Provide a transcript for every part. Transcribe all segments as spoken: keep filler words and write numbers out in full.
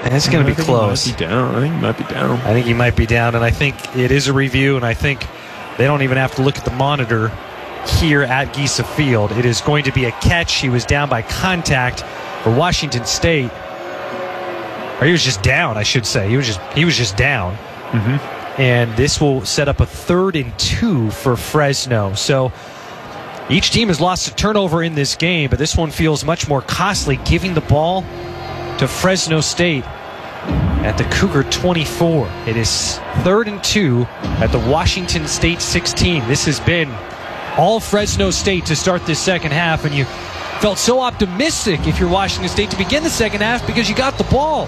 And it's going to be close. He might be down. I think he might be down. I think he might be down, and I think it is a review, and I think they don't even have to look at the monitor here at Giesa Field. It is going to be a catch. He was down by contact for Washington State. Or he was just down, I should say. He was just he was just down. Mm-hmm. And this will set up a third and two for Fresno. So each team has lost a turnover in this game, but this one feels much more costly, giving the ball to Fresno State at the Cougar twenty-four. It is third and two at the Washington State sixteen. This has been all Fresno State to start this second half, and you felt so optimistic if you're Washington State to begin the second half because you got the ball.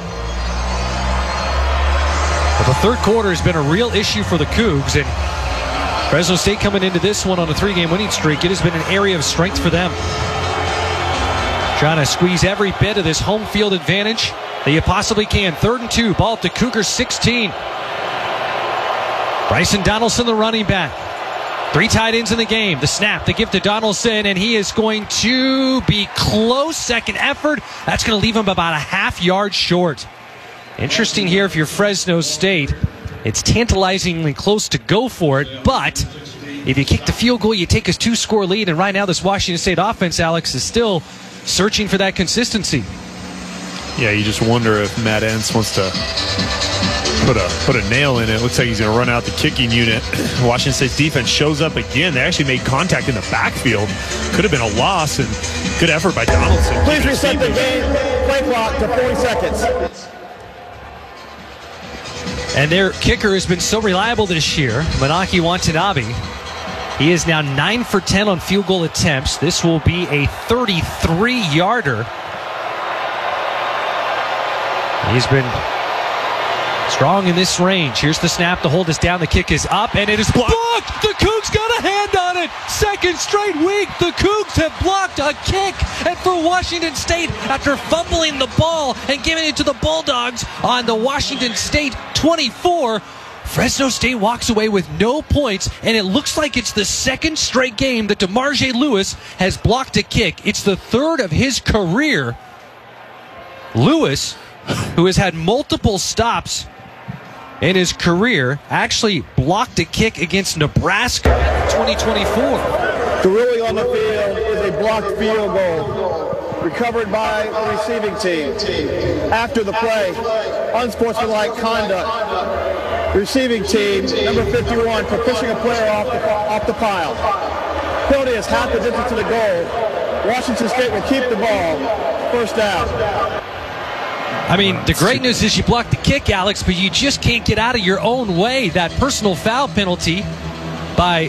But the third quarter has been a real issue for the Cougs, and Fresno State coming into this one on a three-game winning streak. It has been an area of strength for them. Trying to squeeze every bit of this home field advantage that you possibly can. Third and two, ball at the Cougars sixteen. Bryson Donaldson, the running back. Three tight ends in the game. The snap, the give to Donaldson, and he is going to be close. Second effort. That's going to leave him about a half yard short. Interesting here if you're Fresno State. It's tantalizingly close to go for it, but if you kick the field goal, you take a two-score lead, and right now this Washington State offense, Alex, is still searching for that consistency. Yeah, you just wonder if Matt Entz wants to put a put a nail in it. Looks like he's going to run out the kicking unit. Washington State's defense shows up again. They actually made contact in the backfield. Could have been a loss, and good effort by Donaldson. Please reset the game play clock to forty seconds. And their kicker has been so reliable this year, Manaki Watanabe. He is now nine for ten on field goal attempts. This will be a thirty-three yarder. He's been strong in this range. Here's the snap. The hold is down. The kick is up, and it is blocked. The Cougs got a hand on it. Second straight week, the Cougs have blocked a kick. And for Washington State, after fumbling the ball and giving it to the Bulldogs on the Washington State twenty-four, Fresno State walks away with no points, and it looks like it's the second straight game that DeMarge Lewis has blocked a kick. It's the third of his career. Lewis, who has had multiple stops in his career, actually blocked a kick against Nebraska in twenty twenty-four. The ruling on the field is a blocked field goal, recovered by the receiving team. After the play, unsportsmanlike conduct. Receiving team, number fifty-one, for pushing a player off the, off the pile. Penalty is half the distance to the goal. Washington State will keep the ball. First down. I mean, the great news is you blocked the kick, Alex, but you just can't get out of your own way. That personal foul penalty by,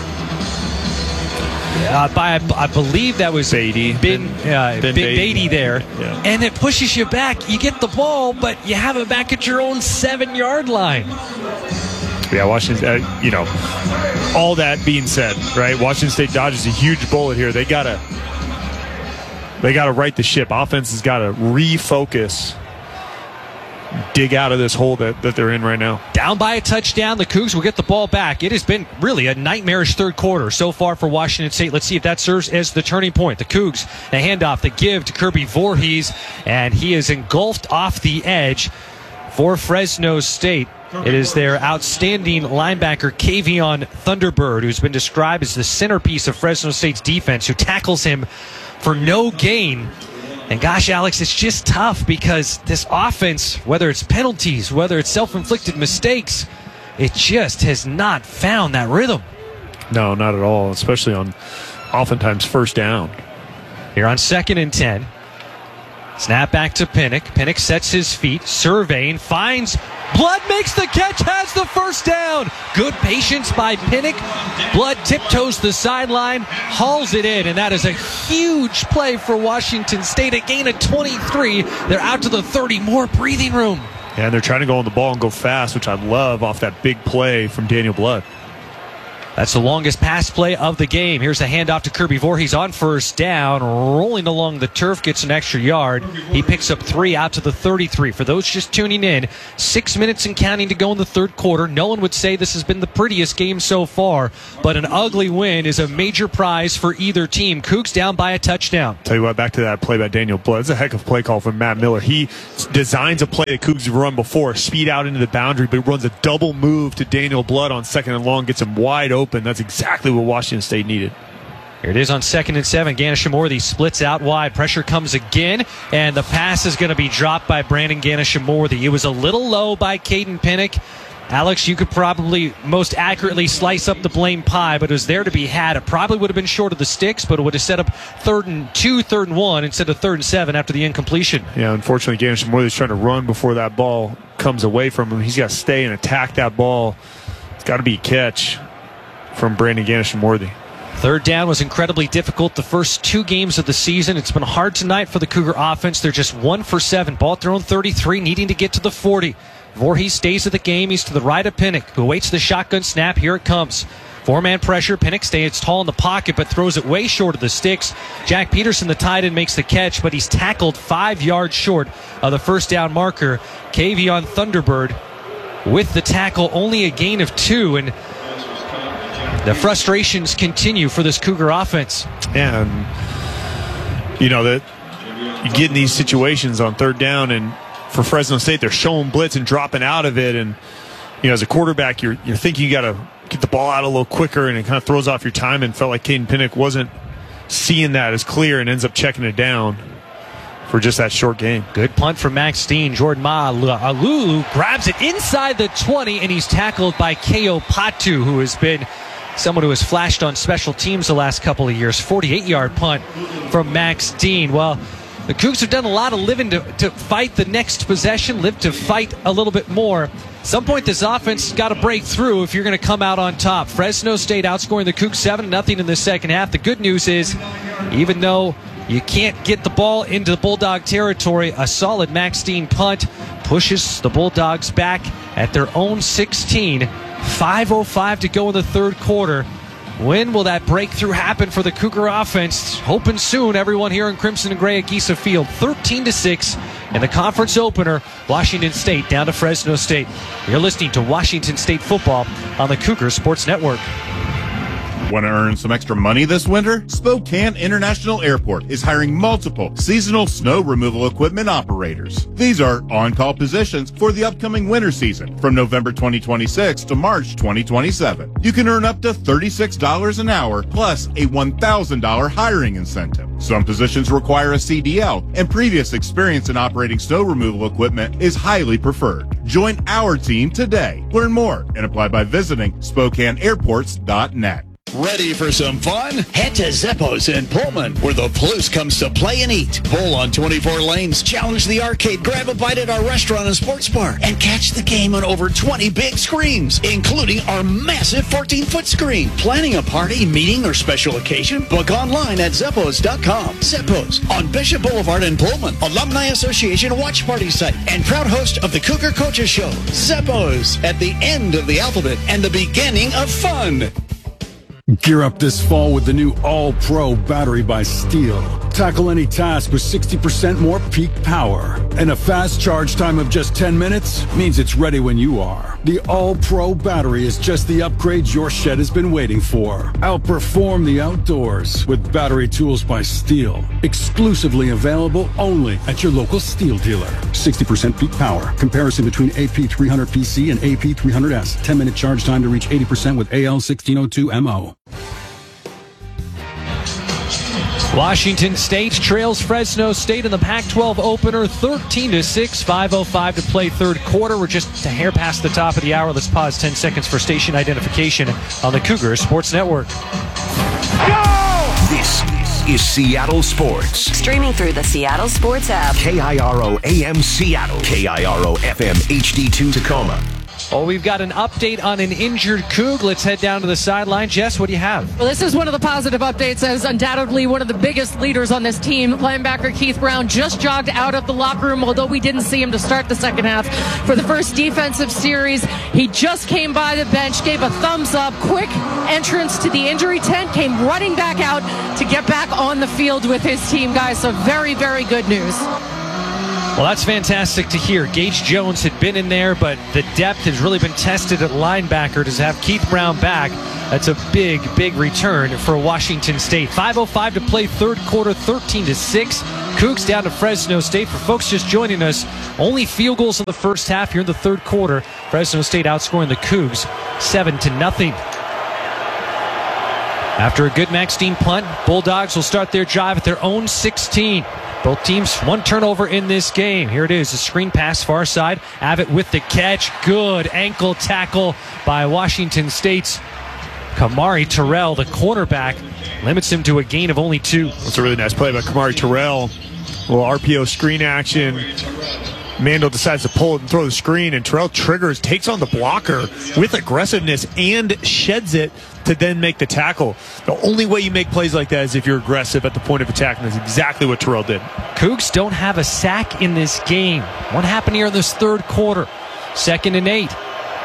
uh, by I believe that was Beatty. Ben, uh, ben, ben Beatty, Beatty there. Yeah. And it pushes you back. You get the ball, but you have it back at your own seven-yard line. Yeah, Washington, uh, you know, all that being said, right, Washington State dodges a huge bullet here. They got to they got to right the ship. Offense has got to refocus, dig out of this hole that, that they're in right now. Down by a touchdown, the Cougs will get the ball back. It has been really a nightmarish third quarter so far for Washington State. Let's see if that serves as the turning point. The Cougs, a handoff, the give to Kirby Voorhees, and he is engulfed off the edge for Fresno State. It is their outstanding linebacker, Kavion Thunderbird, who's been described as the centerpiece of Fresno State's defense, who tackles him for no gain. And gosh, Alex, it's just tough because this offense, whether it's penalties, whether it's self-inflicted mistakes, it just has not found that rhythm. No, not at all, especially on oftentimes first down. Here on second and ten. Snap back to Pinnock. Pinnock sets his feet, surveying, finds Blood, makes the catch, has the first down. Good patience by Pinnock. Blood tiptoes the sideline, hauls it in, and that is a huge play for Washington State. A gain of twenty-three. They're out to the thirty. More breathing room. Yeah, and they're trying to go on the ball and go fast, which I love off that big play from Daniel Blood. That's the longest pass play of the game. Here's the handoff to Kirby Voorhees on first down, rolling along the turf, gets an extra yard. He picks up three out to the thirty-three. For those just tuning in, six minutes and counting to go in the third quarter. No one would say this has been the prettiest game so far, but an ugly win is a major prize for either team. Cougs down by a touchdown. Tell you what, back to that play by Daniel Blood. It's a heck of a play call from Matt Miller. He designs a play that Cougs have run before, speed out into the boundary, but runs a double move to Daniel Blood on second and long, gets him wide open. That's exactly what Washington State needed. Here it is on second and seven. Ganesha-Morthy splits out wide. Pressure comes again, and the pass is going to be dropped by Brandon Ganesha-Morthy. It was a little low by Caden Pinnock. Alex, you could probably most accurately slice up the blame pie, but it was there to be had. It probably would have been short of the sticks, but it would have set up third and two, third and one instead of third and seven after the incompletion. Yeah, unfortunately, Ganesha-Morthy's trying to run before that ball comes away from him. He's got to stay and attack that ball. It's got to be a catch from Brandon Ganesha-Morthy. Third down was incredibly difficult the first two games of the season. It's been hard tonight for the Cougar offense. They're just one for seven. Ball thrown thirty-three, needing to get to the forty. Voorhees stays at the game. He's to the right of Pinnock, who awaits the shotgun snap. Here it comes. Four-man pressure. Pinnock stays tall in the pocket, but throws it way short of the sticks. Jack Peterson, the tight end, makes the catch, but he's tackled five yards short of the first down marker. Kavion Thunderbird with the tackle, only a gain of two, and the frustrations continue for this Cougar offense. And, you know, that you get in these situations on third down, and for Fresno State, they're showing blitz and dropping out of it. And, you know, as a quarterback, you're you're thinking you got to get the ball out a little quicker, and it kind of throws off your time, and felt like Caden Pinnock wasn't seeing that as clear and ends up checking it down for just that short game. Good punt from Max Dean. Jordan Ma'alulu grabs it inside the twenty, and he's tackled by Keo Patu, who has been someone who has flashed on special teams the last couple of years. forty-eight-yard punt from Max Dean. Well, the Cougs have done a lot of living to, to fight the next possession, live to fight a little bit more. At some point, this offense has got to break through if you're going to come out on top. Fresno State outscoring the Cougs seven nothing in the second half. The good news is, even though you can't get the ball into the Bulldog territory, a solid Max Dean punt pushes the Bulldogs back at their own sixteen. five oh five to go in the third quarter. When will that breakthrough happen for the Cougar offense? Hoping soon. Everyone here in Crimson and Gray at Giesa Field. thirteen to six in the conference opener. Washington State down to Fresno State. You're listening to Washington State football on the Cougar Sports Network. Want to earn some extra money this winter? Spokane International Airport is hiring multiple seasonal snow removal equipment operators. These are on-call positions for the upcoming winter season from November twenty twenty-six to March twenty twenty-seven. You can earn up to thirty-six dollars an hour plus a one thousand dollars hiring incentive. Some positions require a C D L, and previous experience in operating snow removal equipment is highly preferred. Join our team today. Learn more and apply by visiting Spokane Airports dot net. Ready for some fun? Head to Zeppo's in Pullman, where the Palouse comes to play and eat. Pull on twenty-four lanes, challenge the arcade, grab a bite at our restaurant and sports bar, and catch the game on over twenty big screens, including our massive fourteen-foot screen. Planning a party, meeting, or special occasion? Book online at Zeppos dot com. Zeppo's on Bishop Boulevard in Pullman, Alumni Association watch party site, and proud host of the Cougar Coaches Show. Zeppo's, at the end of the alphabet and the beginning of fun. Gear up this fall with the new All-Pro battery by Steel. Tackle any task with sixty percent more peak power. And a fast charge time of just ten minutes means it's ready when you are. The All-Pro battery is just the upgrade your shed has been waiting for. Outperform the outdoors with battery tools by Steel. Exclusively available only at your local Steel dealer. sixty percent peak power. Comparison between A P three hundred P C and A P three hundred S. ten minute charge time to reach eighty percent with A L sixteen oh two M O. Washington State trails Fresno State in the Pac twelve opener thirteen to six. five oh five to play third quarter. We're just a hair past the top of the hour. Let's pause ten seconds for station identification on the Cougar Sports Network. Go! This is Seattle Sports. Streaming through the Seattle Sports app. K I R O A M Seattle. K I R O F M H D two Tacoma. Well, we've got an update on an injured Coug. Let's head down to the sideline. Jess, what do you have? Well, this is one of the positive updates, as undoubtedly one of the biggest leaders on this team. Linebacker Keith Brown just jogged out of the locker room, although we didn't see him to start the second half. For the first defensive series, he just came by the bench, gave a thumbs up, quick entrance to the injury tent, came running back out to get back on the field with his team, guys. So very, very good news. Well, that's fantastic to hear. Gage Jones had been in there, but the depth has really been tested at linebacker. To have Keith Brown back, that's a big, big return for Washington State. five oh five to play, third quarter, thirteen to six. Cougs down to Fresno State. For folks just joining us, only field goals in the first half here in the third quarter. Fresno State outscoring the Cougs seven to nothing. After a good Max Dean punt, Bulldogs will start their drive at their own sixteen. Both teams one turnover in this game. Here it is, a screen pass far side. Abbott with the catch. Good ankle tackle by Washington State's Kamari Terrell, the cornerback. Limits him to a gain of only two. That's a really nice play by Kamari Terrell. A little R P O screen action. Mandel decides to pull it and throw the screen, and Terrell triggers, takes on the blocker with aggressiveness and sheds it to then make the tackle. The only way you make plays like that is if you're aggressive at the point of attack, and that's exactly what Terrell did. Cougs don't have a sack in this game. What happened here in this third quarter? Second and eight.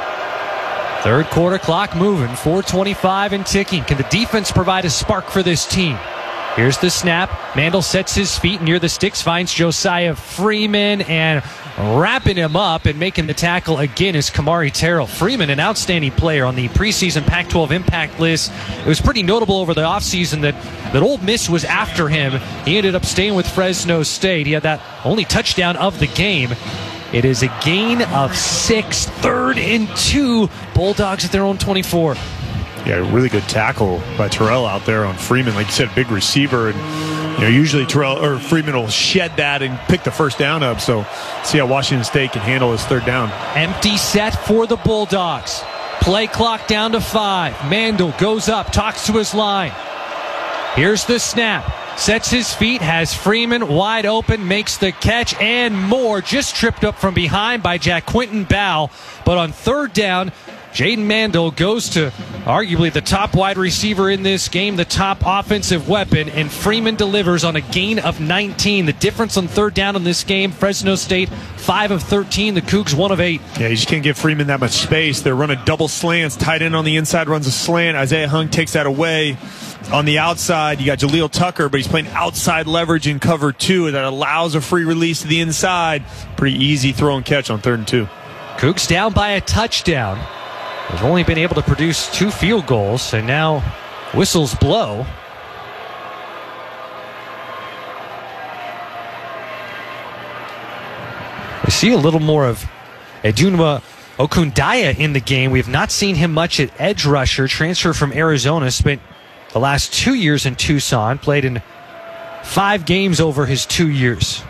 Third quarter clock moving, four twenty-five and ticking. Can the defense provide a spark for this team? Here's the snap. Mandel sets his feet near the sticks, finds Josiah Freeman, and wrapping him up and making the tackle again is Kamari Terrell. Freeman, an outstanding player on the preseason Pac twelve impact list. It was pretty notable over the offseason that, that Ole Miss was after him. He ended up staying with Fresno State. He had that only touchdown of the game. It is a gain of six, third and two. Bulldogs at their own twenty-four. Yeah, really good tackle by Terrell out there on Freeman. Like you said, big receiver. And you know, usually Terrell or Freeman will shed that and pick the first down up. So see how Washington State can handle his third down. Empty set for the Bulldogs. Play clock down to five. Mandel goes up, talks to his line. Here's the snap. Sets his feet, has Freeman wide open, makes the catch, and more. Just tripped up from behind by Jack Quinton Bow. But on third down, Jaden Mandel goes to arguably the top wide receiver in this game, the top offensive weapon, and Freeman delivers on a gain of nineteen. The difference on third down in this game, Fresno State five of thirteen, the Cougs one of eight. Yeah, you just can't give Freeman that much space. They're running double slants. Tight end on the inside runs a slant. Isaiah Hung takes that away. On the outside, you got Jaleel Tucker, but he's playing outside leverage in cover two. That allows a free release to the inside. Pretty easy throw and catch on third and two. Cougs down by a touchdown. They've only been able to produce two field goals, and now whistles blow. We see a little more of Edunwa Okundaya in the game. We have not seen him much at edge rusher. Transfer from Arizona, spent the last two years in Tucson, played in five games over his two years.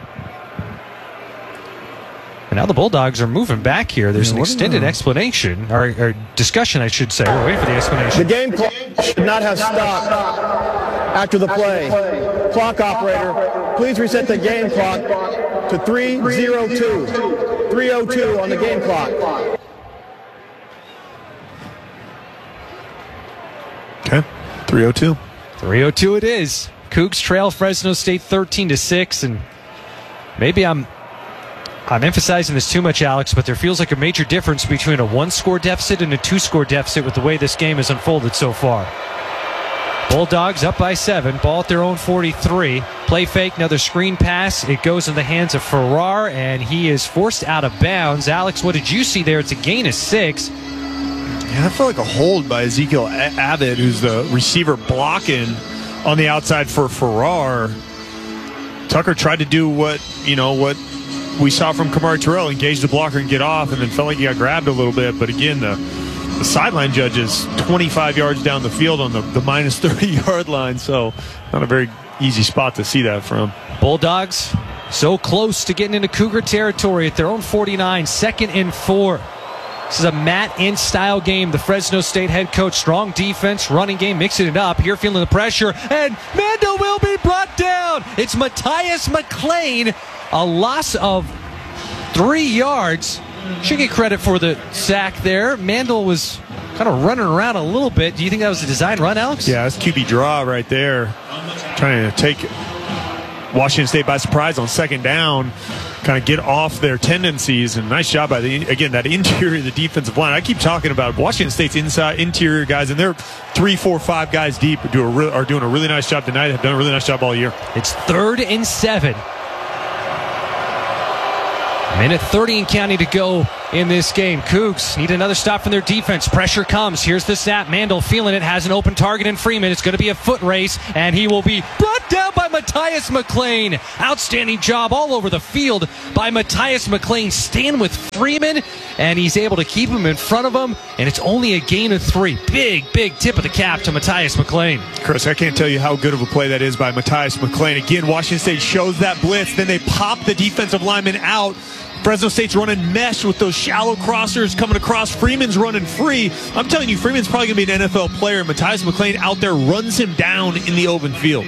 And now the Bulldogs are moving back here. There's yeah, an extended explanation, or, or discussion, I should say. We're waiting for the explanation. The game clock should not have stopped after the play. Clock operator, please reset the game clock to three oh two. three oh two on the game clock. Okay, three oh two. three oh two it is. Cougs trail Fresno State thirteen to six, and maybe I'm I'm emphasizing this too much, Alex, but there feels like a major difference between a one-score deficit and a two-score deficit with the way this game has unfolded so far. Bulldogs up by seven, ball at their own forty-three. Play fake, another screen pass. It goes in the hands of Farrar, and he is forced out of bounds. Alex, what did you see there? It's a gain of six. Yeah, that felt like a hold by Ezekiel Abbott, who's the receiver blocking on the outside for Farrar. Tucker tried to do what, you know, what we saw from Kamari Terrell, engage the blocker and get off, and then felt like he got grabbed a little bit. But again, the, the sideline judge is twenty-five yards down the field on the, the minus thirty-yard line, so not a very easy spot to see that from. Bulldogs so close to getting into Cougar territory at their own forty-nine, second and four. This is a Matt Ince style game. The Fresno State head coach, strong defense, running game, mixing it up. Here feeling the pressure, and Mandel will be brought down. It's Matthias McLean. A loss of three yards. should get credit for the sack there. Mandel was kind of running around a little bit. Do you think that was a design run, Alex? Yeah, that's Q B draw right there. Trying to take Washington State by surprise on second down, kind of get off their tendencies. And nice job by, the again, that interior of the defensive line. I keep talking about Washington State's inside interior guys, and they're three, four, five guys deep do a re- are doing a really nice job tonight. Have done a really nice job all year. It's third and seven. Minute thirty and counting to go in this game. Cougs need another stop from their defense. Pressure comes. Here's the snap. Mandel feeling it. Has an open target in Freeman. It's going to be a foot race, and he will be brought down by Matthias McClain. Outstanding job all over the field by Matthias McClain. Staying with Freeman, and he's able to keep him in front of him, and it's only a gain of three. Big, big tip of the cap to Matthias McClain. Chris, I can't tell you how good of a play that is by Matthias McClain. Again, Washington State shows that blitz. Then they pop the defensive lineman out. Fresno State's running mesh with those shallow crossers coming across. Freeman's running free. I'm telling you, Freeman's probably going to be an N F L player. Matthias McClain out there runs him down in the open field.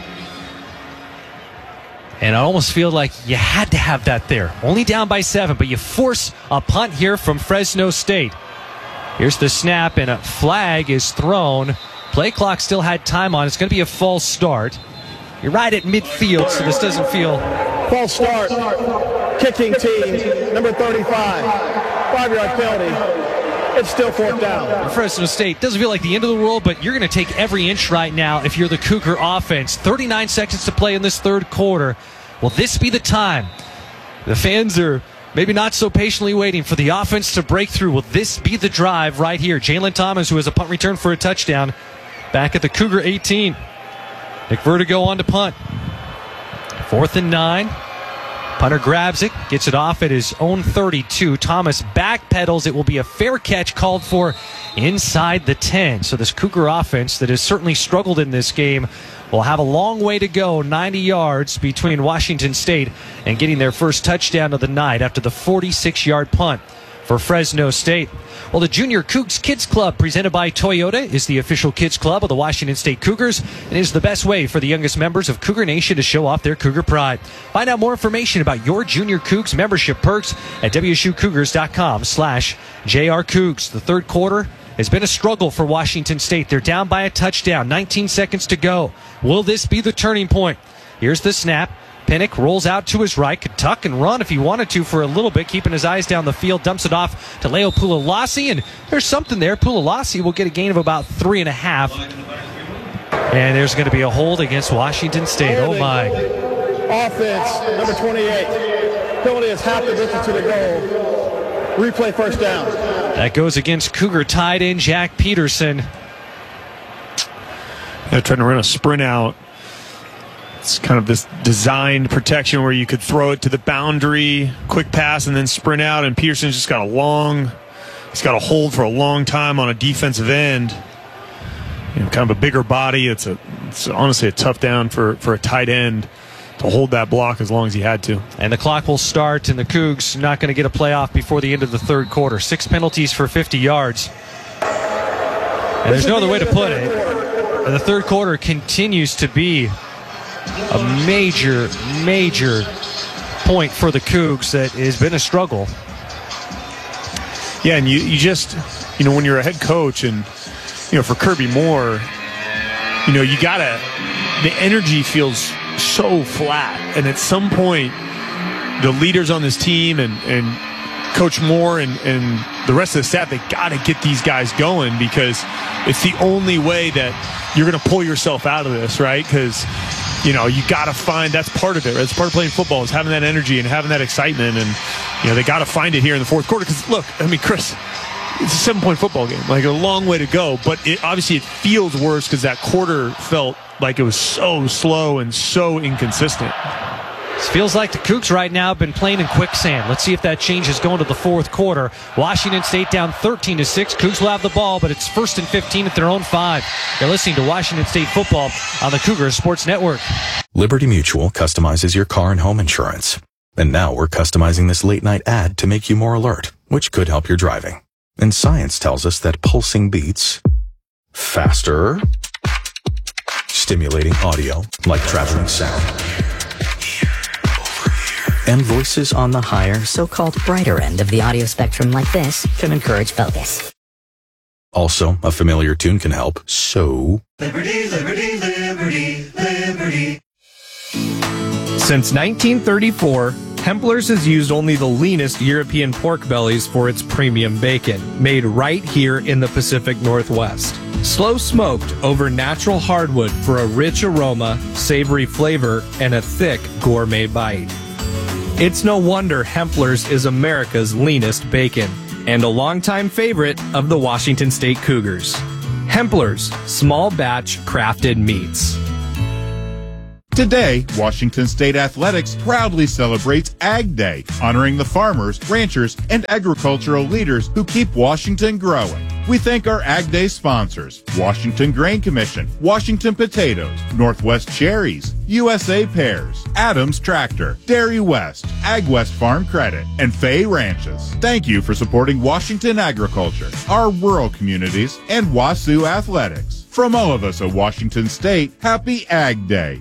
And I almost feel like you had to have that there. Only down by seven, but you force a punt here from Fresno State. Here's the snap, and a flag is thrown. Play clock still had time on. It's going to be a false start. You're right at midfield, so this doesn't feel... False start. Kicking team, number thirty-five. Five-yard penalty. It's still fourth down. Fresno State doesn't feel like the end of the world, but you're going to take every inch right now if you're the Cougar offense. thirty-nine seconds to play in this third quarter. Will this be the time? The fans are maybe not so patiently waiting for the offense to break through. Will this be the drive right here? Jalen Thomas, who has a punt return for a touchdown, back at the Cougar eighteen. Nick Vertigo on to punt. Fourth and nine. Punter grabs it, gets it off at his own thirty-two. Thomas backpedals. It will be a fair catch called for inside the ten. So this Cougar offense that has certainly struggled in this game will have a long way to go, ninety yards between Washington State and getting their first touchdown of the night after the forty-six-yard punt for Fresno State. Well, the Junior Cougs Kids Club, presented by Toyota, is the official kids club of the Washington State Cougars and is the best way for the youngest members of Cougar Nation to show off their Cougar pride. Find out more information about your Junior Cougs membership perks at W S U Cougars dot com slash J R Cougs. The third quarter has been a struggle for Washington State. They're down by a touchdown. nineteen seconds to go. Will this be the turning point? Here's the snap. Pinnock rolls out to his right, could tuck and run if he wanted to for a little bit, keeping his eyes down the field, dumps it off to Leo Pulalasi, and there's something there. Pulalasi will get a gain of about three and a half. And there's going to be a hold against Washington State. Oh, my. Offense, number twenty-eight. Penalty is half the distance to the goal. Replay first down. That goes against Cougar tight end Jack Peterson. They're trying to run a sprint out. It's kind of this designed protection where you could throw it to the boundary, quick pass, and then sprint out. And Peterson's just got a long, he's got a hold for a long time on a defensive end. You know, kind of a bigger body. It's a, it's honestly a tough down for, for a tight end to hold that block as long as he had to. And the clock will start, and the Cougs not going to get a playoff before the end of the third quarter. Six penalties for fifty yards. And there's no other way to put it. And the third quarter continues to be a major, major point for the Cougs that has been a struggle. Yeah, and you, you just, you know, when you're a head coach and, you know, for Kirby Moore, you know, you gotta, the energy feels so flat. And at some point, the leaders on this team and, and Coach Moore and, and the rest of the staff, they gotta get these guys going because it's the only way that you're gonna pull yourself out of this, right? Because, you know, you got to find, that's part of it. That's part of playing football is having that energy and having that excitement. And, you know, they got to find it here in the fourth quarter. Because, look, I mean, Chris, it's a seven-point football game. Like, a long way to go. But it, obviously it feels worse because that quarter felt like it was so slow and so inconsistent. This feels like the Cougs right now have been playing in quicksand. Let's see if that changes going to the fourth quarter. Washington State down thirteen to six. Cougs will have the ball, but it's first and fifteen at their own five. You're listening to Washington State football on the Cougar Sports Network. Liberty Mutual customizes your car and home insurance. And now we're customizing this late-night ad to make you more alert, which could help your driving. And science tells us that pulsing beats faster, stimulating audio like traveling sound. And voices on the higher, so-called brighter end of the audio spectrum like this can encourage focus. Also, a familiar tune can help, so... Liberty, liberty, liberty, liberty. Since nineteen thirty-four, Hempler's has used only the leanest European pork bellies for its premium bacon, made right here in the Pacific Northwest. Slow smoked over natural hardwood for a rich aroma, savory flavor, and a thick gourmet bite. It's no wonder Hempler's is America's leanest bacon, and a longtime favorite of the Washington State Cougars. Hempler's, small batch crafted meats. Today, Washington State Athletics proudly celebrates Ag Day, honoring the farmers, ranchers, and agricultural leaders who keep Washington growing. We thank our Ag Day sponsors, Washington Grain Commission, Washington Potatoes, Northwest Cherries, U S A Pears, Adams Tractor, Dairy West, Ag West Farm Credit, and Fay Ranches. Thank you for supporting Washington agriculture, our rural communities, and WASU Athletics. From all of us at Washington State, happy Ag Day.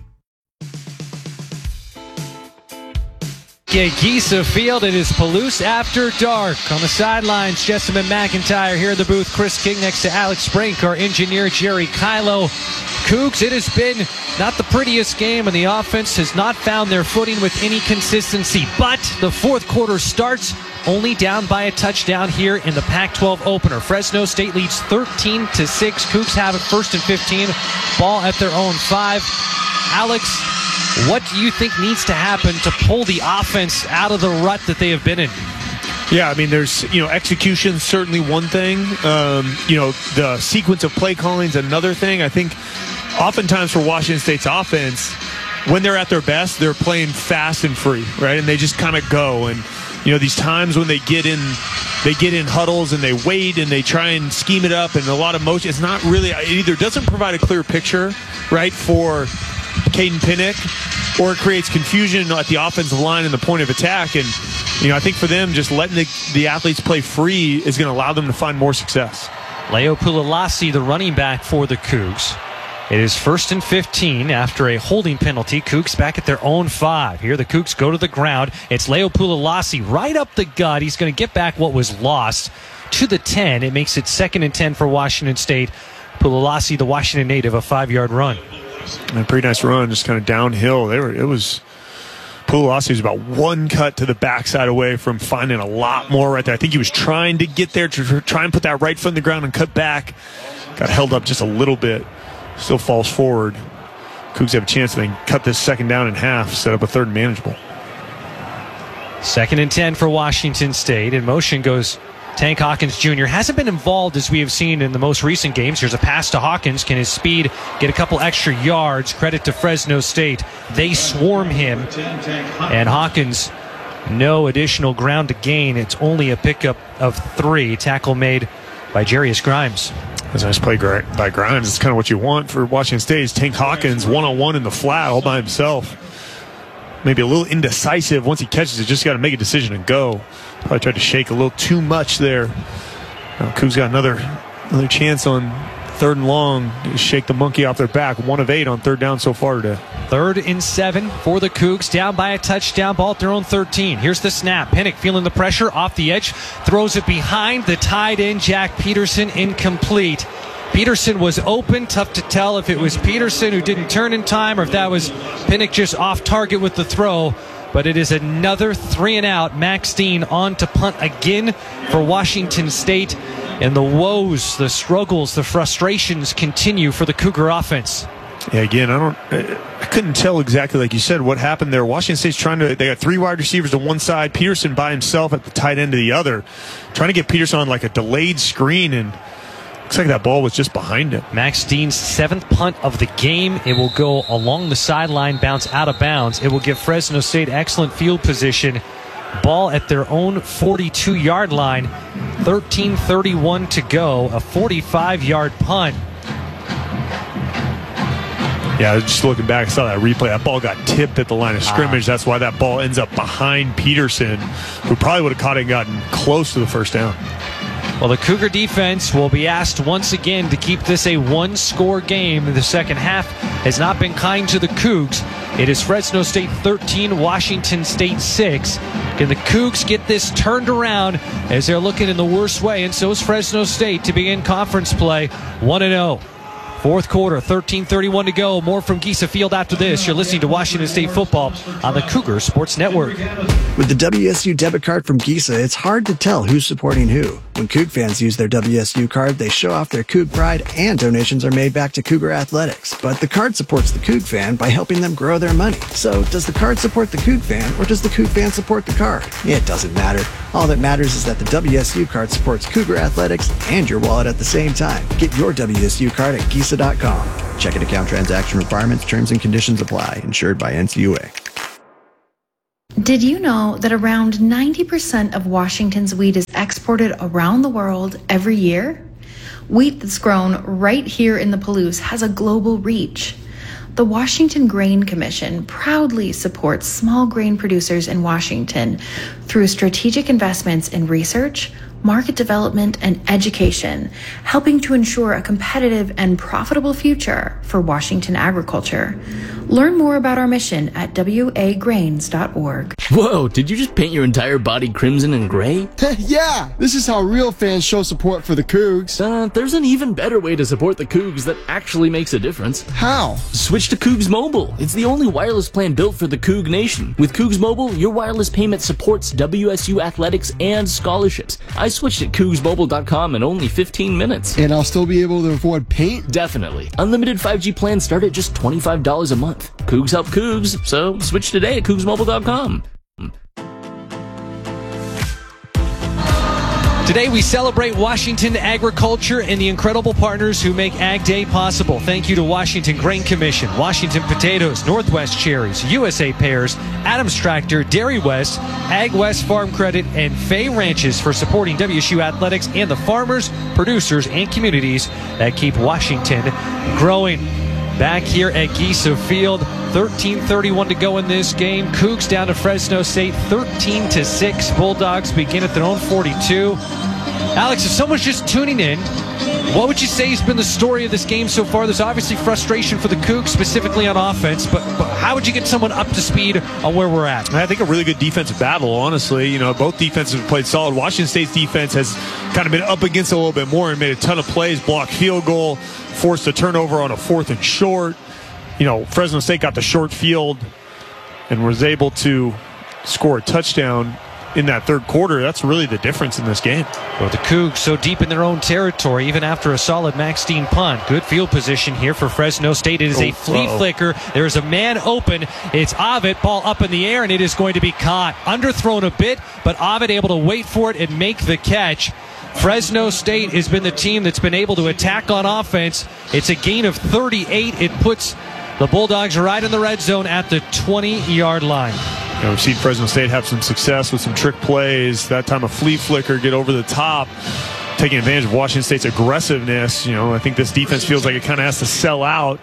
At Giesa Field, it is Palouse After Dark. On the sidelines, Jessamine McIntyre. Here in the booth, Chris King next to Alex Sprink, our engineer Jerry Kylo. Cougs, it has been not the prettiest game, and the offense has not found their footing with any consistency. But the fourth quarter starts only down by a touchdown here in the Pac twelve opener. Fresno State leads thirteen to six. Cougs have it first and fifteen. Ball at their own five. Alex, what do you think needs to happen to pull the offense out of the rut that they have been in? Yeah, I mean, there's, you know, execution certainly one thing. Um, you know, the sequence of play calling is another thing. I think oftentimes for Washington State's offense, when they're at their best, they're playing fast and free, right? And they just kind of go. And, you know, these times when they get in, they get in huddles and they wait and they try and scheme it up and a lot of motion. It's not really, it either doesn't provide a clear picture, right, for Caden Pinnock, or it creates confusion at the offensive line and the point of attack. And, you know, I think for them, just letting the, the athletes play free is going to allow them to find more success. Leo Pulalasi, the running back for the Cougs. It is first and fifteen after a holding penalty. Cougs back at their own five. Here the Cougs go to the ground. It's Leo Pulalasi right up the gut. He's going to get back what was lost to the ten. It makes it second and ten for Washington State. Pulalasi, the Washington native, a five-yard run. And a pretty nice run, just kind of downhill. They were, it was, Pulalasi was about one cut to the backside away from finding a lot more right there. I think he was trying to get there to try and put that right foot in the ground and cut back. Got held up just a little bit. Still falls forward. Cougs have a chance to then cut this second down in half, set up a third and manageable. Second and ten for Washington State. In motion goes Tank Hawkins Junior Hasn't been involved as we have seen in the most recent games. Here's a pass to Hawkins. Can his speed get a couple extra yards? Credit to Fresno State. They swarm him. And Hawkins, no additional ground to gain. It's only a pickup of three. Tackle made by Jarius Grimes. That's a nice play by Grimes. It's kind of what you want for Washington State. Is Tank Hawkins one-on-one in the flat all by himself. Maybe a little indecisive. Once he catches it, just got to make a decision and go. Probably tried to shake a little too much there. Now, Cougs got another another chance on third and long to shake the monkey off their back. One of eight on third down so far today. Third and seven for the Cougs, down by a touchdown, ball at their own thirteen. Here's the snap. Pinnock feeling the pressure off the edge, throws it behind the tight end, Jack Peterson, incomplete. Peterson was open. Tough to tell if it was Peterson who didn't turn in time or if that was Pinnock just off target with the throw. But it is another three and out. Max Dean on to punt again for Washington State. And the woes, the struggles, the frustrations continue for the Cougar offense. Yeah, again, I don't, I couldn't tell exactly, like you said, what happened there. Washington State's trying to, they got three wide receivers to one side, Peterson by himself at the tight end to the other, trying to get Peterson on like a delayed screen, and looks like that ball was just behind him. Max Dean's seventh punt of the game. It will go along the sideline, bounce out of bounds. It will give Fresno State excellent field position. Ball at their own forty-two-yard line. thirteen thirty-one to go. A forty-five-yard punt. Yeah, just looking back, I saw that replay. That ball got tipped at the line of scrimmage. Ah. That's why that ball ends up behind Peterson, who probably would have caught it and gotten close to the first down. Well, the Cougar defense will be asked once again to keep this a one-score game. The second half has not been kind to the Cougs. It is Fresno State thirteen, Washington State six. Can the Cougs get this turned around as they're looking in the worst way? And so is Fresno State to begin conference play one and oh. Fourth quarter, thirteen thirty-one to go. More from Giesa Field after this. You're listening to Washington State football on the Cougar Sports Network. With the W S U debit card from Giesa, it's hard to tell who's supporting who. When Coug fans use their W S U card, they show off their Coug pride, and donations are made back to Cougar Athletics. But the card supports the Coug fan by helping them grow their money. So does the card support the Coug fan, or does the Coug fan support the card? It doesn't matter. All that matters is that the W S U card supports Cougar Athletics and your wallet at the same time. Get your W S U card at Giesa dot com. Checking account transaction requirements, terms and conditions apply. Insured by N C U A. Did you know that around ninety percent of Washington's wheat is exported around the world every year? Wheat that's grown right here in the Palouse has a global reach. The Washington Grain Commission proudly supports small grain producers in Washington through strategic investments in research, market development, and education, helping to ensure a competitive and profitable future for Washington agriculture. Learn more about our mission at w a grains dot org. Whoa, did you just paint your entire body crimson and gray? Yeah, this is how real fans show support for the Cougs. Uh, there's an even better way to support the Cougs that actually makes a difference. How? Switch to Cougs Mobile. It's the only wireless plan built for the Coug Nation. With Cougs Mobile, your wireless payment supports W S U athletics and scholarships. I switched at cougs mobile dot com in only fifteen minutes. And I'll still be able to afford paint? Definitely. Unlimited five G plans start at just twenty-five dollars a month. Cougs help Cougs, so switch today at cougs mobile dot com. Today we celebrate Washington agriculture and the incredible partners who make Ag Day possible. Thank you to Washington Grain Commission, Washington Potatoes, Northwest Cherries, U S A Pears, Adams Tractor, Dairy West, Ag West Farm Credit, and Fay Ranches for supporting W S U athletics and the farmers, producers, and communities that keep Washington growing. Back here at Giesa Field, thirteen thirty-one to go in this game. Cougs down to Fresno State, thirteen to six. Bulldogs begin at their own forty-two. Alex, if someone's just tuning in, what would you say has been the story of this game so far? There's obviously frustration for the Cougs, specifically on offense, but, but how would you get someone up to speed on where we're at? I think a really good defensive battle, honestly. You know, both defenses have played solid. Washington State's defense has kind of been up against it a little bit more and made a ton of plays, blocked field goal, forced a turnover on a fourth and short. You know, Fresno State got the short field and was able to score a touchdown in that third quarter. That's really the difference in this game. Well, the Cougs so deep in their own territory, even after a solid Max Dean punt. Good field position here for Fresno State. It is a flea uh-oh. flicker. There's a man open. It's Ovid, ball up in the air, and it is going to be caught. Underthrown a bit, but Ovid able to wait for it and make the catch. Fresno State has been the team that's been able to attack on offense. It's a gain of thirty-eight. It puts the Bulldogs right in the red zone at the twenty-yard line. You know, we've seen Fresno State have some success with some trick plays. That time a flea flicker, get over the top, taking advantage of Washington State's aggressiveness. You know, I think this defense feels like it kind of has to sell out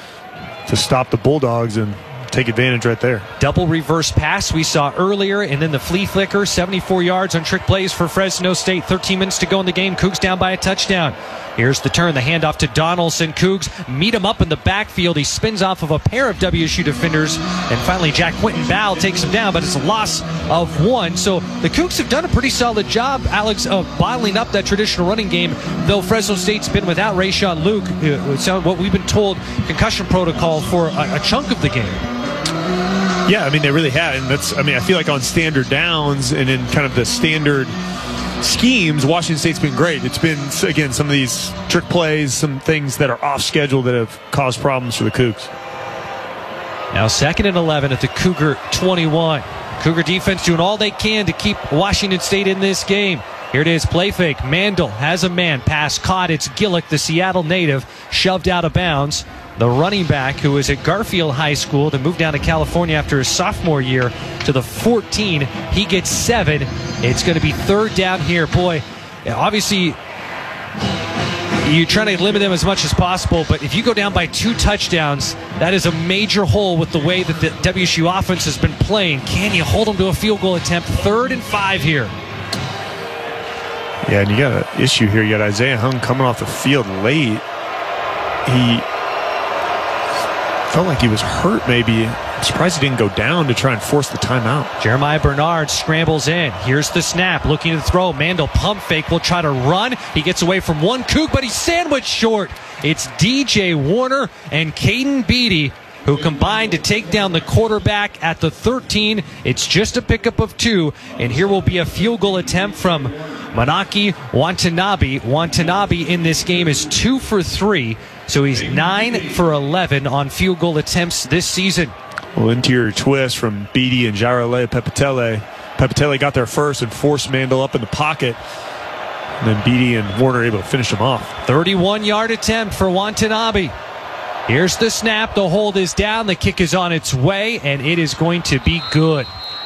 to stop the Bulldogs and take advantage right there. Double reverse pass we saw earlier, and then the flea flicker, seventy-four yards on trick plays for Fresno State. thirteen minutes to go in the game. Cougs down by a touchdown. Here's the turn, the handoff to Donaldson. Cougs meet him up in the backfield. He spins off of a pair of W S U defenders, and finally Jack Quinton Bow takes him down, but it's a loss of one. So the Cougs have done a pretty solid job, Alex, of bottling up that traditional running game, though Fresno State's been without Rayshon Luke, it's what we've been told, concussion protocol for a, a chunk of the game. Yeah, I mean, they really have. And that's, I mean, I feel like on standard downs and in kind of the standard schemes, Washington State's been great. It's been, again, some of these trick plays, some things that are off schedule that have caused problems for the Cougs. Now second and eleven at the Cougar twenty-one. Cougar defense doing all they can to keep Washington State in this game. Here it is, play fake. Mandel has a man. Pass caught. It's Gillick, the Seattle native, shoved out of bounds. The running back, who was at Garfield High School, to move down to California after his sophomore year, to the fourteen. He gets seven. It's going to be third down here. Boy, obviously, you're trying to limit them as much as possible, but if you go down by two touchdowns, that is a major hole with the way that the W S U offense has been playing. Can you hold them to a field goal attempt? Third and five here. Yeah, and you got an issue here. You got Isaiah Hung coming off the field late. He felt like he was hurt maybe I'm surprised he didn't go down to try and force the timeout. Jeremiah Bernard scrambles in. Here's the snap, looking to throw. Mandel pump fake, will try to run. He gets away from one Coug, but he's sandwiched short. It's D J Warner and Caden Beatty who combined to take down the quarterback at the thirteen. It's just a pickup of two, and here will be a field goal attempt from Manaki Watanabe. Watanabe in this game is two for three, so he's nine for eleven on field goal attempts this season. Well, interior twist from Beatty and Jairale Pepitele. Pepitele got there first and forced Mandel up in the pocket. And then Beatty and Warner able to finish him off. thirty-one yard attempt for Watanabe. Here's the snap. The hold is down. The kick is on its way, and it is going to be good.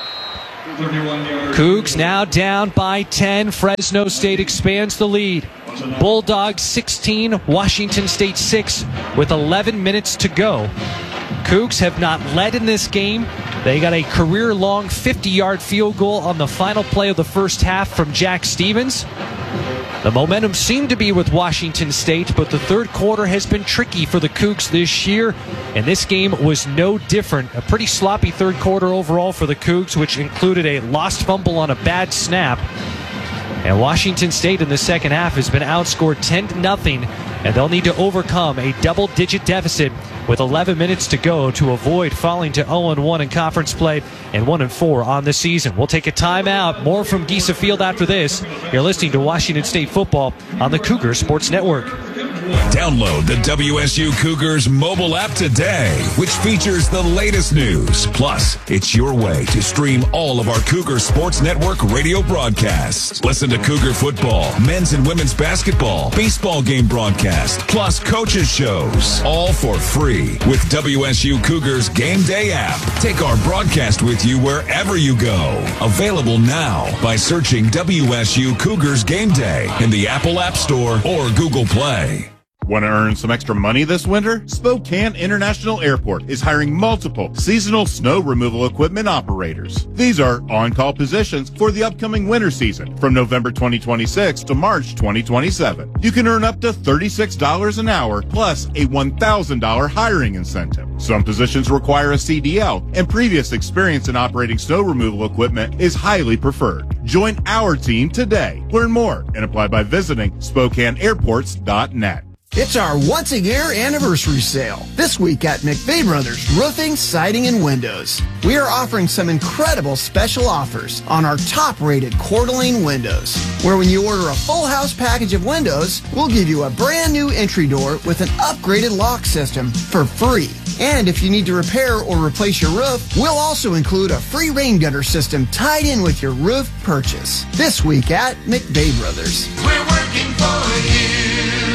Cougs now down by ten. Fresno State expands the lead. Bulldogs sixteen, Washington State six with eleven minutes to go. Cougs have not led in this game. They got a career-long fifty-yard field goal on the final play of the first half from Jack Stevens. The momentum seemed to be with Washington State, but the third quarter has been tricky for the Cougs this year, and this game was no different. A pretty sloppy third quarter overall for the Cougs, which included a lost fumble on a bad snap. And Washington State in the second half has been outscored ten to nothing, and they'll need to overcome a double-digit deficit with eleven minutes to go to avoid falling to oh and one in conference play and one and four on the season. We'll take a timeout. More from Giesa Field after this. You're listening to Washington State football on the Cougar Sports Network. Download the W S U Cougars mobile app today, which features the latest news. Plus, it's your way to stream all of our Cougar Sports Network radio broadcasts. Listen to Cougar football, men's and women's basketball, baseball game broadcast, plus coaches shows, all for free with W S U Cougars Game Day app. Take our broadcast with you wherever you go. Available now by searching W S U Cougars Game Day in the Apple App Store or Google Play. Want to earn some extra money this winter? Spokane International Airport is hiring multiple seasonal snow removal equipment operators. These are on-call positions for the upcoming winter season from November twenty twenty-six to March twenty twenty-seven. You can earn up to thirty-six dollars an hour plus a one thousand dollars hiring incentive. Some positions require a C D L, and previous experience in operating snow removal equipment is highly preferred. Join our team today. Learn more and apply by visiting Spokane Airports dot net. It's our once-a-year anniversary sale. This week at McVeigh Brothers Roofing, Siding, and Windows. We are offering some incredible special offers on our top-rated Coeur d'Alene windows, where when you order a full house package of windows, we'll give you a brand new entry door with an upgraded lock system for free. And if you need to repair or replace your roof, we'll also include a free rain gutter system tied in with your roof purchase. This week at McVeigh Brothers. We're working for you.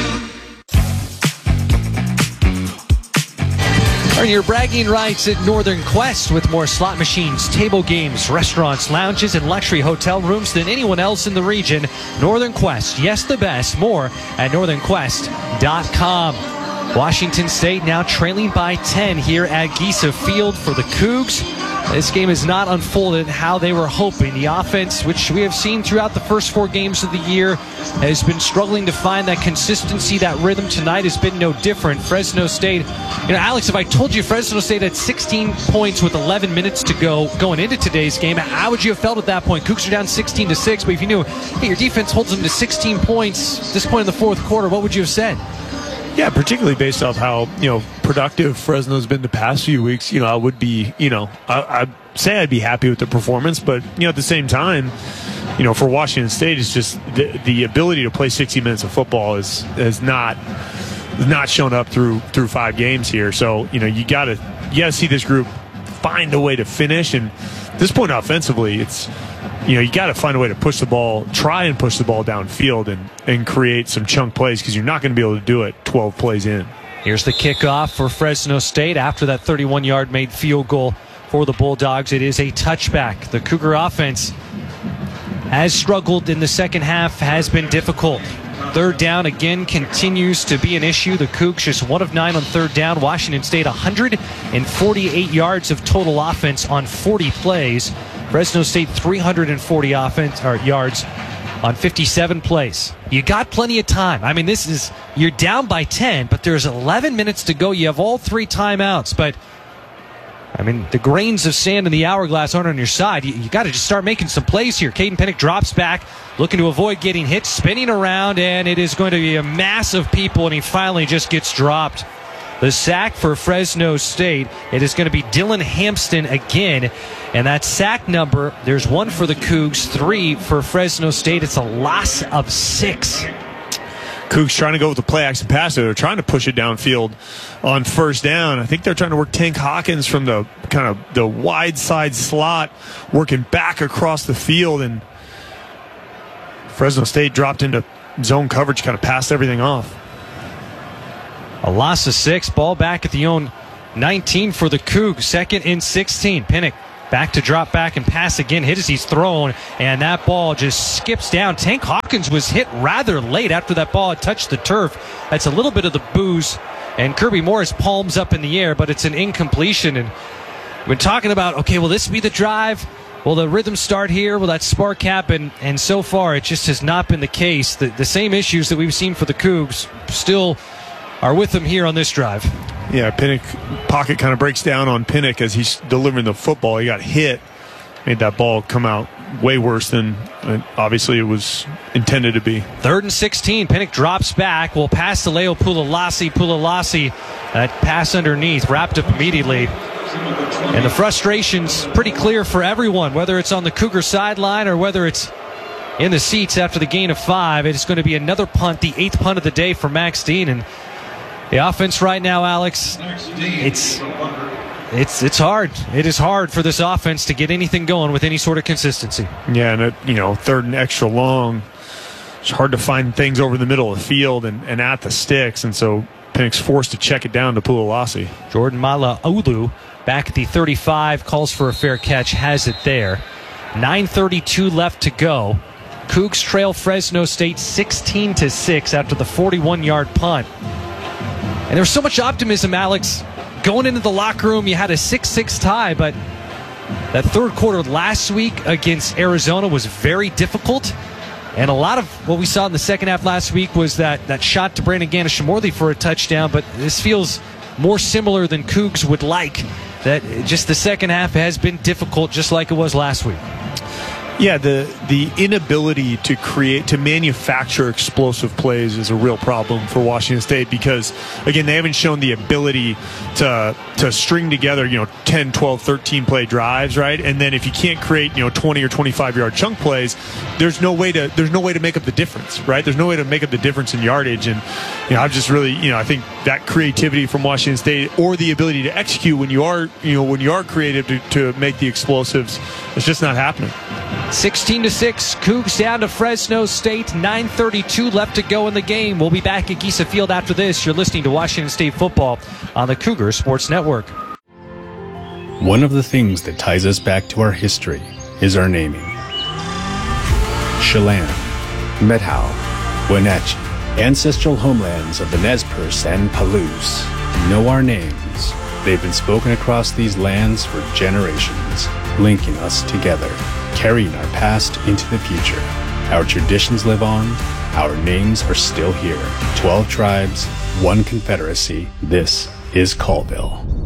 Earn your bragging rights at Northern Quest with more slot machines, table games, restaurants, lounges, and luxury hotel rooms than anyone else in the region. Northern Quest, yes, the best. More at northern quest dot com. Washington State now trailing by ten here at Giesa Field for the Cougs. This game has not unfolded how they were hoping. The offense, which we have seen throughout the first four games of the year, has been struggling to find that consistency, that rhythm. Tonight has been no different. Fresno State, you know, Alex, if I told you Fresno State had sixteen points with eleven minutes to go going into today's game, how would you have felt at that point? Cougs are down sixteen to six, but if you knew, hey, your defense holds them to sixteen points at this point in the fourth quarter, what would you have said? Yeah, particularly based off how, you know, productive Fresno's been the past few weeks. You know, I would be, you know, I, I'd say I'd be happy with the performance, but, you know, at the same time, you know, for Washington State, it's just the, the ability to play sixty minutes of football is has not not shown up through through five games here. So, you know, you gotta you gotta see this group find a way to finish, and at this point offensively, it's, you know, you got to find a way to push the ball, try and push the ball downfield and, and create some chunk plays, because you're not going to be able to do it twelve plays in. Here's the kickoff for Fresno State after that thirty-one yard made field goal for the Bulldogs. It is a touchback. The Cougar offense has struggled in the second half, has been difficult. Third down again continues to be an issue. The Cougs just one of nine on third down. Washington State one hundred forty-eight yards of total offense on forty plays. Fresno State three hundred forty offense or yards on fifty-seven plays. You got plenty of time. I mean, this is, you're down by ten, but there's eleven minutes to go. You have all three timeouts, but I mean, the grains of sand in the hourglass aren't on your side. You, you got to just start making some plays here. Caden Pinnock drops back, looking to avoid getting hit, spinning around, and it is going to be a mass of people, and he finally just gets dropped. The sack for Fresno State. It is going to be Dylan Hampston again, and that sack number, there's one for the Cougs, three for Fresno State. It's a loss of six. Cougs trying to go with the play action pass. They're trying to push it downfield on first down. I think they're trying to work Tank Hawkins from the kind of the wide side slot, working back across the field, and Fresno State dropped into zone coverage, kind of passed everything off. A loss of six. Ball back at the own nineteen for the Cougs. Second and sixteen. Pinnock back to drop back and pass again. Hit as he's thrown, and that ball just skips down. Tank Hawkins was hit rather late after that ball had touched the turf. That's a little bit of the booze. And Kirby Morris palms up in the air, but it's an incompletion. And we've been talking about, okay, will this be the drive? Will the rhythm start here? Will that spark happen? And so far, it just has not been the case. The, the same issues that we've seen for the Cougs still are with them here on this drive. Yeah, Pinnock, pocket kind of breaks down on Pinnock as he's delivering the football. He got hit, made that ball come out way worse than uh, obviously it was intended to be. Third and sixteen. Pinnock drops back. Will pass to Leo Pulalasi. Pulalasi, that pass underneath, wrapped up immediately. And the frustration's pretty clear for everyone, whether it's on the Cougar sideline or whether it's in the seats after the gain of five. It's going to be another punt, the eighth punt of the day for Max Dean. And the offense right now, Alex, it's it's it's hard. It is hard for this offense to get anything going with any sort of consistency. Yeah, and, it, you know, third and extra long, it's hard to find things over the middle of the field and, and at the sticks, and so Pinnock's forced to check it down to Pulalasi. Jordan Mala'ulu back at the thirty-five, calls for a fair catch, has it there. nine thirty-two left to go. Cougs trail Fresno State sixteen to six after the forty-one-yard punt. And there was so much optimism, Alex. Going into the locker room, you had a six six tie, but that third quarter last week against Arizona was very difficult. And a lot of what we saw in the second half last week was that, that shot to Brandon Ganesha-Morley for a touchdown, but this feels more similar than Cougs would like. That just the second half has been difficult, just like it was last week. Yeah, the the inability to create, to manufacture explosive plays is a real problem for Washington State because, again, they haven't shown the ability to to string together, you know, ten, twelve, thirteen play drives, right? And then if you can't create, you know, twenty or twenty-five yard chunk plays, there's no way to there's no way to make up the difference, right? There's no way to make up the difference in yardage. And, you know, I've just really, you know, I think that creativity from Washington State or the ability to execute when you are, you know, when you are creative to, to make the explosives, it's just not happening. sixteen to six, Cougs down to Fresno State. nine thirty-two left to go in the game. We'll be back at Giesa Field after this. You're listening to Washington State football on the Cougar Sports Network. One of the things that ties us back to our history is our naming. Chelan, Methow, Wenatchee, ancestral homelands of the Nez Perce and Palouse. Know our names. They've been spoken across these lands for generations, linking us together, carrying our past into the future. Our traditions live on. Our names are still here. Twelve tribes, one confederacy. This is Colville.